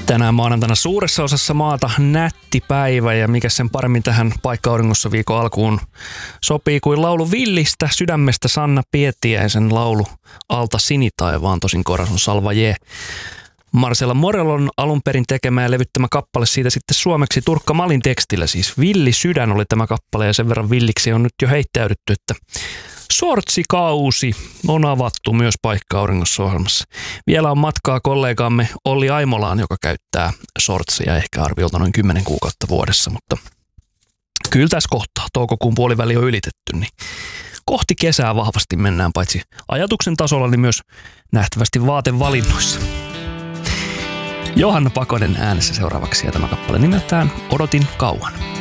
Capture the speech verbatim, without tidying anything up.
Tänään maanantaina suuressa osassa maata nätti päivä ja mikä sen paremmin tähän paikka-auringossa viikon alkuun sopii kuin laulu Villistä sydämestä Sanna Pietiäisen laulu Alta sinitaivaan, tosin koras on Salvaje. Marcella Morellon alun perin tekemä ja levyttämä kappale siitä sitten suomeksi Turkka Malin tekstillä, siis Villi sydän oli tämä kappale ja sen verran villiksi on nyt jo heittäydytty, että sortsikausi on avattu myös paikka-auringossa ohjelmassa. Vielä on matkaa kollegaamme Olli Aimolaan, joka käyttää sortsia ehkä arviolta noin kymmenen kuukautta vuodessa, mutta kyllä tässä kohtaa toukokuun puoliväli on ylitetty, niin kohti kesää vahvasti mennään paitsi ajatuksen tasolla, niin myös nähtävästi vaatevalinnoissa. Johanna Pakonen äänessä seuraavaksi ja tämä kappale nimeltään Odotin kauan.